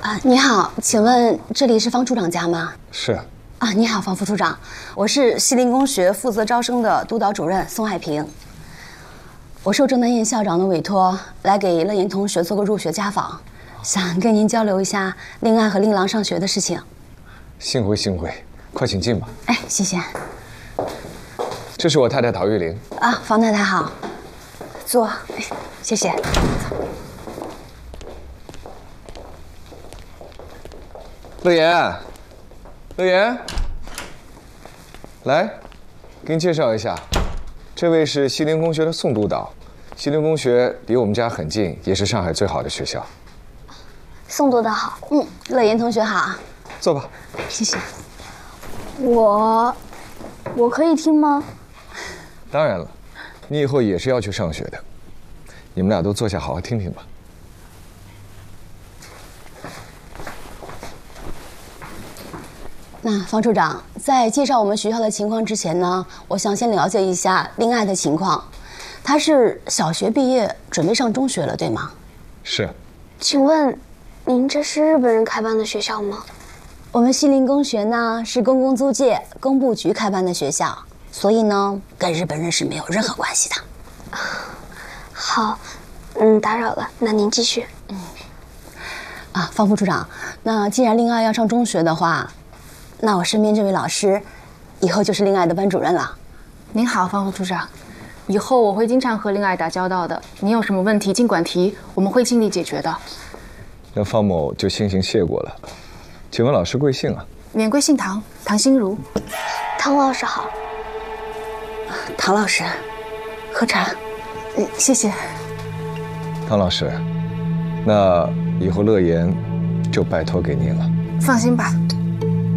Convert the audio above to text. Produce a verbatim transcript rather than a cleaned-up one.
啊，你好，请问这里是方处长家吗？ 是。 啊，你好，方副处长，我是西林公学负责招生的督导主任宋爱萍。我受郑南燕校长的委托，来给乐言同学做个入学家访，想跟您交流一下令爱和令郎上学的事情。 幸会幸会，快请进吧。 哎，谢谢。 这是我太太陶玉玲。 啊，方太太好，坐。哎，谢谢。 乐言，乐言，来，给你介绍一下，这位是西林公学的宋督导。西林公学离我们家很近，也是上海最好的学校。 宋督导好。嗯，乐言同学好。 坐吧。 谢谢。 我，我可以听吗？ 当然了，你以后也是要去上学的。你们俩都坐下，好好听听吧。 那方处长在介绍我们学校的情况之前呢，我想先了解一下令爱的情况。她是小学毕业，准备上中学了，对吗？ 是。 请问，您这是日本人开办的学校吗？ 我们西林公学呢是公共租界工部局开办的学校，所以呢跟日本人是没有任何关系的。 好，嗯，打扰了，那您继续。 嗯。啊，方副处长，那既然令爱要上中学的话，那我身边这位老师，以后就是令爱的班主任了。 您好，方副处长，以后我会经常和令爱打交道的。您有什么问题尽管提，我们会尽力解决的。 那方某就先行谢过了。请问老师贵姓啊？ 免贵姓唐，唐心如。 唐老师好。 唐老师，喝茶。 嗯，谢谢。 唐老师，那以后乐言就拜托给您了。 放心吧。